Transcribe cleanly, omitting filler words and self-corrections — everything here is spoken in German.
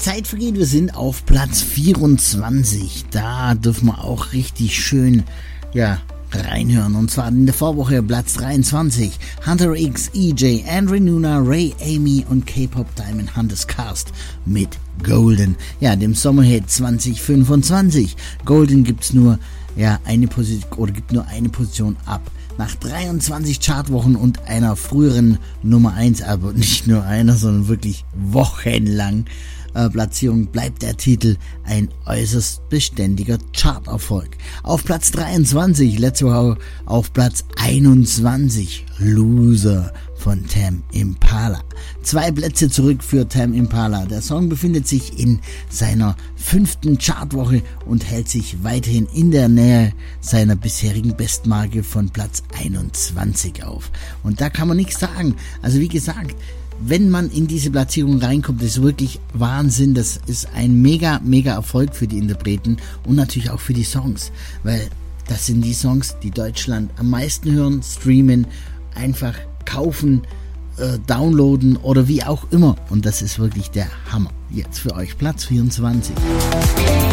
Zeit vergeht, wir sind auf Platz 24. Da dürfen wir auch richtig schön, reinhören. Und zwar in der Vorwoche Platz 23. Hunter X, EJ, Andre Nuna, Ray, Amy und K-Pop Diamond Hunters Cast mit Golden. Ja, dem Sommerhit 2025. Golden gibt's nur eine Position ab. Nach 23 Chartwochen und einer früheren Nummer 1, aber nicht nur einer, sondern wirklich wochenlang Platzierung bleibt der Titel ein äußerst beständiger Charterfolg. Auf Platz 23, letzte Woche auf Platz 21, Loser von Tame Impala. 2 Plätze zurück für Tame Impala. Der Song befindet sich in seiner 5. Chartwoche und hält sich weiterhin in der Nähe seiner bisherigen Bestmarke von Platz 21 auf. Und da kann man nichts sagen. Also wie gesagt, wenn man in diese Platzierung reinkommt, ist wirklich Wahnsinn. Das ist ein mega Erfolg für die Interpreten und natürlich auch für die Songs, weil das sind die Songs, die Deutschland am meisten hören, streamen, einfach kaufen, downloaden oder wie auch immer. Und das ist wirklich der Hammer. Jetzt für euch Platz 24.